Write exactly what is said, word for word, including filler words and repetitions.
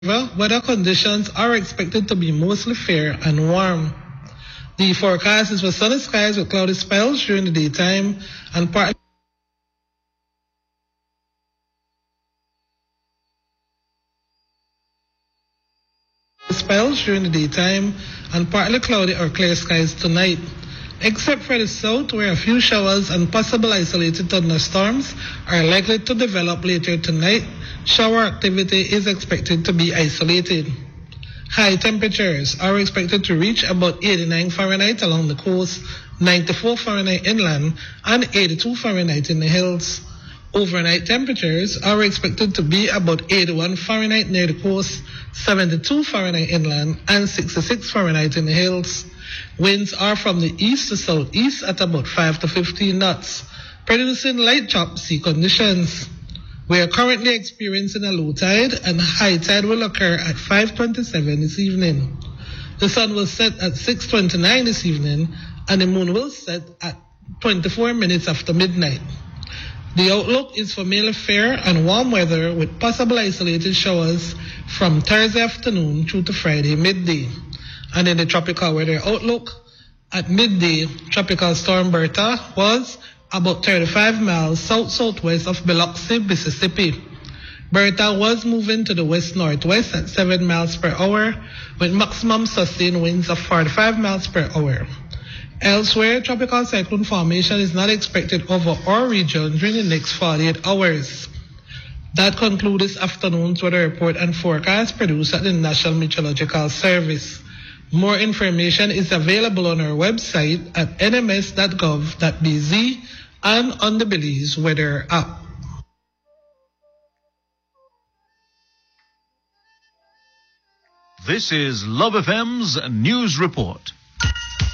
Weather conditions are expected to be mostly fair and warm. The forecast is for sunny skies with cloudy spells during the daytime and partly spells during the daytime and partly cloudy or clear skies tonight, except for the south where a few showers and possible isolated thunderstorms are likely to develop later tonight. Shower activity is expected to be isolated. High temperatures are expected to reach about eighty-nine Fahrenheit along the coast, ninety-four Fahrenheit inland, and eighty-two Fahrenheit in the hills. Overnight temperatures are expected to be about eighty-one Fahrenheit near the coast, seventy-two Fahrenheit inland, and sixty-six Fahrenheit in the hills. Winds are from the east to southeast at about five to fifteen knots, producing light chop sea conditions. We are currently experiencing a low tide, and high tide will occur at five twenty-seven this evening. The sun will set at six twenty-nine this evening, and the moon will set at twenty-four minutes after midnight. The outlook is for mainly fair and warm weather with possible isolated showers from Thursday afternoon through to Friday midday. And in the tropical weather outlook, at midday, Tropical Storm Bertha was about thirty-five miles south-southwest of Biloxi, Mississippi. Bertha was moving to the west-northwest at seven miles per hour with maximum sustained winds of forty-five miles per hour. Elsewhere, tropical cyclone formation is not expected over our region during the next forty-eight hours. That concludes this afternoon's weather report and forecast produced at the National Meteorological Service. More information is available on our website at n m s dot gov dot b z and on the Belize weather app. This is Love F M's News Report.